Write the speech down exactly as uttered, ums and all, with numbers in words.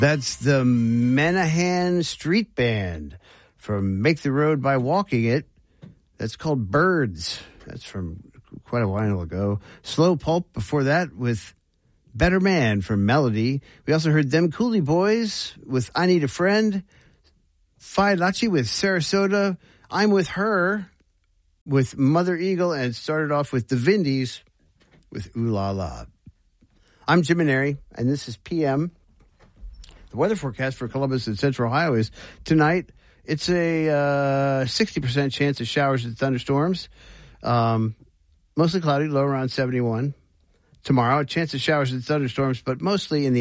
That's the Menahan Street Band from Make the Road by Walking It. That's called Birds. That's from quite a while ago. Slow Pulp before that with Better Man from Melody. We also heard Them Cooley Boys with I Need a Friend. Phi Lachi with Sarasota. I'm With Her with Mother Eagle, and started off with the Vindies with Ooh La La. I'm Jim Maneri, and this is P M. The weather forecast for Columbus and Central Ohio is tonight. It's a uh, sixty percent chance of showers and thunderstorms. Um, mostly cloudy, low around seventy-one. Tomorrow, a chance of showers and thunderstorms, but mostly in the